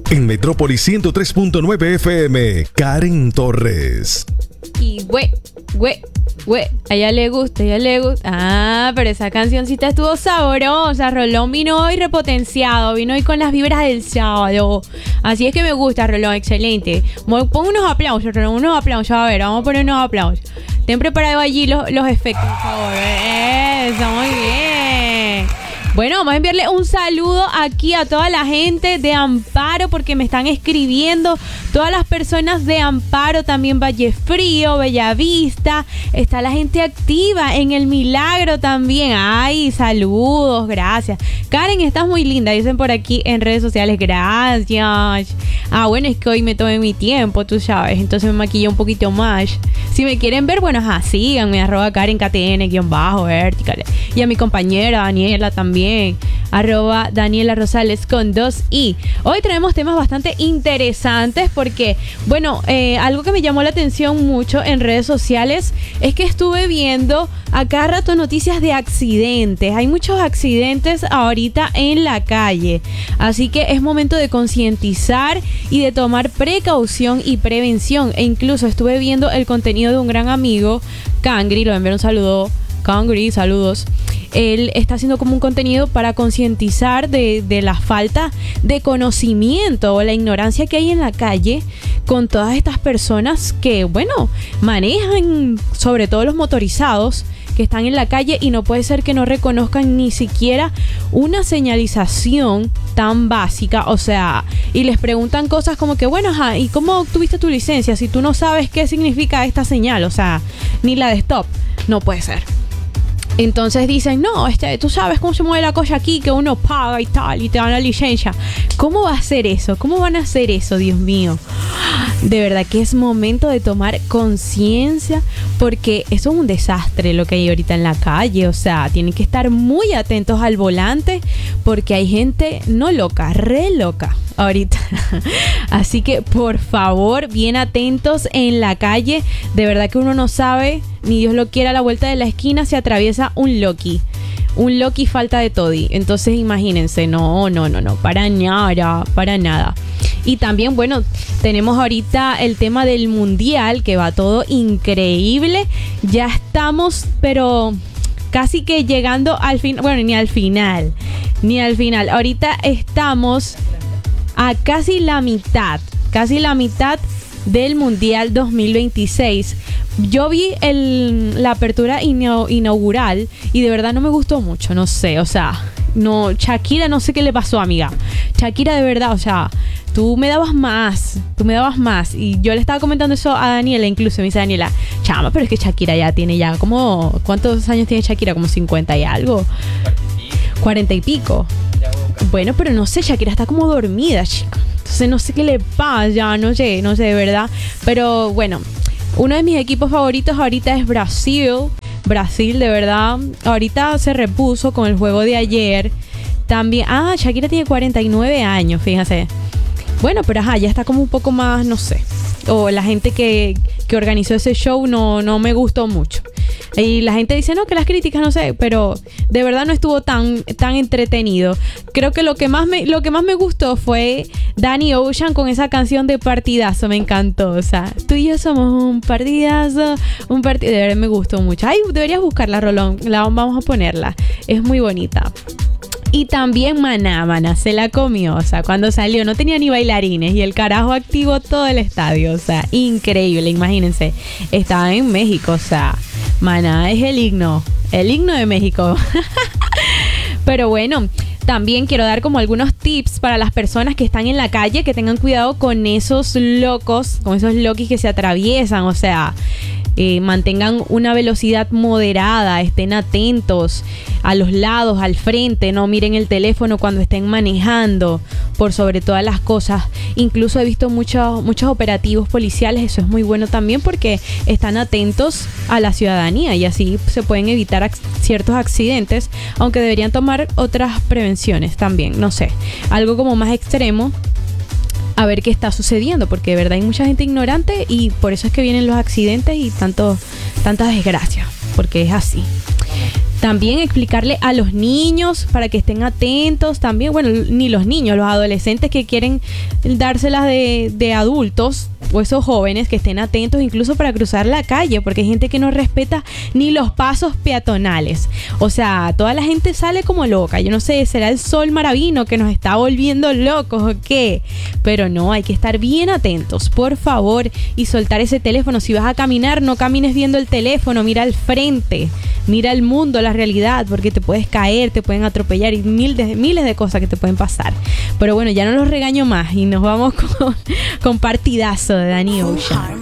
En Metrópolis 103.9 FM, Karen Torres. Y a ella le gusta. Ah, pero esa cancioncita estuvo sabrosa. Rolón vino hoy repotenciado, vino hoy con las vibras del sábado. Así es que me gusta, Rolón, excelente. Pon unos aplausos, Rolón, unos aplausos. A ver, vamos a poner unos aplausos. Ten preparado allí los efectos, por favor. Eso, muy bien. Bueno, vamos a enviarle un saludo aquí a toda la gente de Amparo, porque me están escribiendo todas las personas de Amparo, también Vallefrío, Bellavista, está la gente activa en El Milagro también. Ay, saludos, gracias. Karen, estás muy linda, dicen por aquí en redes sociales, gracias. Ah, bueno, es que hoy me tomé mi tiempo, tú sabes, entonces me maquillé un poquito más. Si me quieren ver, bueno, síganme, @KarenKTN_vertical. Y a mi compañera Daniela también, @Daniela Rosales con 2i. Hoy tenemos temas bastante interesantes porque, bueno, algo que me llamó la atención mucho en redes sociales es que estuve viendo a cada rato noticias de accidentes. Hay muchos accidentes ahorita en la calle, así que es momento de concientizar y de tomar precaución y prevención. E incluso estuve viendo el contenido de un gran amigo, Cangri, le voy a enviar un saludo. Cangri, saludos. Él está haciendo como un contenido para concientizar de la falta de conocimiento o la ignorancia que hay en la calle con todas estas personas que, bueno, manejan, sobre todo los motorizados, que están en la calle, y no puede ser que no reconozcan ni siquiera una señalización tan básica, o sea, y les preguntan cosas como que, bueno, ¿y cómo obtuviste tu licencia si tú no sabes qué significa esta señal? O sea, ni la de stop. No puede ser. Entonces dicen, no, tú sabes cómo se mueve la cosa aquí, que uno paga y tal, y te dan la licencia. ¿Cómo va a ser eso? ¿Cómo van a hacer eso, Dios mío? De verdad que es momento de tomar conciencia, porque eso es un desastre lo que hay ahorita en la calle. O sea, tienen que estar muy atentos al volante, porque hay gente no loca, re loca ahorita. Así que, por favor, bien atentos en la calle. De verdad que uno no sabe, ni Dios lo quiera, a la vuelta de la esquina se atraviesa un Loki falta de toddy. Entonces imagínense, no, para nada. Y también, bueno, tenemos ahorita el tema del mundial, que va todo increíble. Ya estamos, pero casi que llegando al fin. Bueno, ni al final. Ahorita estamos a casi la mitad del Mundial 2026. Yo vi la apertura inaugural y de verdad no me gustó mucho, no sé, o sea, no, Shakira, no sé qué le pasó, amiga. Shakira, de verdad, o sea, tú me dabas más, y yo le estaba comentando eso a Daniela, incluso me dice Daniela, chama, pero es que Shakira ya tiene como, ¿cuántos años tiene Shakira? Como 50 y algo, 40 y pico. Bueno, pero no sé, Shakira está como dormida, chica. Entonces no sé qué le pasa, no sé de verdad. Pero bueno, uno de mis equipos favoritos ahorita es Brasil, de verdad. Ahorita se repuso con el juego de ayer. También, Shakira tiene 49 años, fíjense. Bueno, pero ya está como un poco más, no sé. O la gente que organizó ese show no me gustó mucho. Y la gente dice, no, que las críticas, no sé, pero de verdad no estuvo tan entretenido. Creo que lo que más me gustó fue Danny Ocean con esa canción de Partidazo, me encantó. O sea, tú y yo somos un partidazo, de verdad me gustó mucho. Ay, deberías buscarla, Rolón, vamos a ponerla, es muy bonita. Y también Maná se la comió, o sea, cuando salió no tenía ni bailarines y el carajo activó todo el estadio, o sea, increíble, imagínense, estaba en México, o sea, Maná es el himno de México. Pero bueno, también quiero dar como algunos tips para las personas que están en la calle, que tengan cuidado con esos locos, con esos loquis que se atraviesan, o sea, mantengan una velocidad moderada, estén atentos a los lados, al frente, no miren el teléfono cuando estén manejando, por sobre todas las cosas. Incluso he visto muchos operativos policiales, eso es muy bueno también porque están atentos a la ciudadanía y así se pueden evitar ciertos accidentes, aunque deberían tomar otras prevenciones también, no sé, algo como más extremo, a ver qué está sucediendo, porque de verdad hay mucha gente ignorante y por eso es que vienen los accidentes y tantas desgracias, porque es así. También explicarle a los niños para que estén atentos también, bueno, ni los niños, los adolescentes que quieren dárselas de adultos o esos jóvenes que estén atentos incluso para cruzar la calle, porque hay gente que no respeta ni los pasos peatonales. O sea, toda la gente sale como loca. Yo no sé, ¿será el sol maravino que nos está volviendo locos o qué? Pero no, hay que estar bien atentos, por favor, y soltar ese teléfono. Si vas a caminar, no camines viendo el teléfono, mira al frente, mira el mundo, la realidad, porque te puedes caer, te pueden atropellar y miles de cosas que te pueden pasar. Pero bueno, ya no los regaño más y nos vamos con partidazo de Danny Ocean.